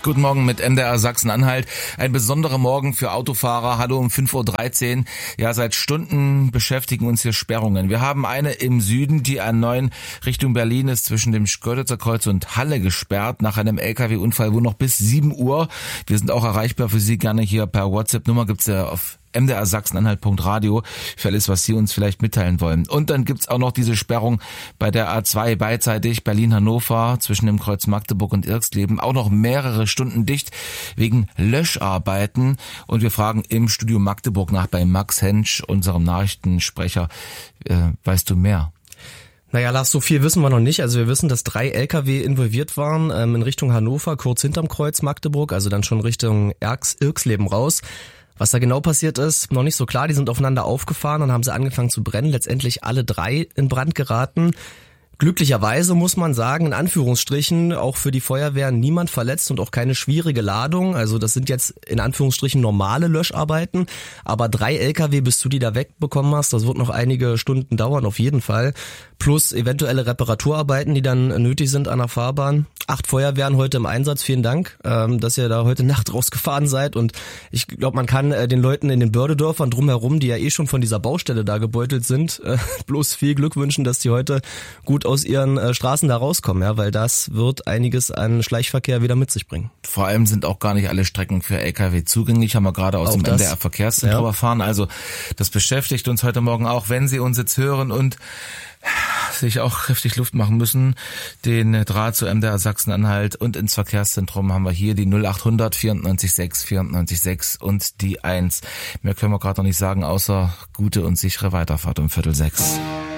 Guten Morgen mit MDR Sachsen-Anhalt. Ein besonderer Morgen für Autofahrer. Hallo um 5.13 Uhr. Ja, seit Stunden beschäftigen uns hier Sperrungen. Wir haben eine im Süden, die A9 Richtung Berlin ist, zwischen dem Schkeuditzer Kreuz und Halle gesperrt, nach einem LKW-Unfall, wo noch bis 7 Uhr. Wir sind auch erreichbar für Sie gerne hier per WhatsApp-Nummer, gibt's ja auf mdrsachsenanhalt.radio für alles, was Sie uns vielleicht mitteilen wollen. Und dann gibt's auch noch diese Sperrung bei der A2 beidseitig Berlin-Hannover zwischen dem Kreuz Magdeburg und Irxleben. Auch noch mehrere Stunden dicht wegen Löscharbeiten. Und wir fragen im Studio Magdeburg nach bei Max Hensch, unserem Nachrichtensprecher. Weißt du mehr? Naja, Lars, so viel wissen wir noch nicht. Also wir wissen, dass 3 LKW involviert waren in Richtung Hannover, kurz hinterm Kreuz Magdeburg, also dann schon Richtung Irxleben raus. Was da genau passiert ist, noch nicht so klar. Die sind aufeinander aufgefahren und haben sie angefangen zu brennen. Letztendlich alle 3 in Brand geraten. Glücklicherweise muss man sagen, in Anführungsstrichen, auch für die Feuerwehr niemand verletzt und auch keine schwierige Ladung. Also das sind jetzt in Anführungsstrichen normale Löscharbeiten. Aber 3 LKW, bis du die da wegbekommen hast, das wird noch einige Stunden dauern, auf jeden Fall. Plus eventuelle Reparaturarbeiten, die dann nötig sind an der Fahrbahn. 8 Feuerwehren heute im Einsatz. Vielen Dank, dass ihr da heute Nacht rausgefahren seid. Und ich glaube, man kann den Leuten in den Bördedörfern drumherum, die ja eh schon von dieser Baustelle da gebeutelt sind, bloß viel Glück wünschen, dass die heute gut aus ihren Straßen da rauskommen, ja, weil das wird einiges an Schleichverkehr wieder mit sich bringen. Vor allem sind auch gar nicht alle Strecken für LKW zugänglich, haben wir gerade aus dem MDR Verkehrszentrum erfahren. Also das beschäftigt uns heute Morgen auch, wenn Sie uns jetzt hören und sich auch kräftig Luft machen müssen. Den Draht zu MDR Sachsen-Anhalt und ins Verkehrszentrum haben wir hier die 0800 94 6 94 6 und die 1. Mehr können wir gerade noch nicht sagen, außer gute und sichere Weiterfahrt um 5:45.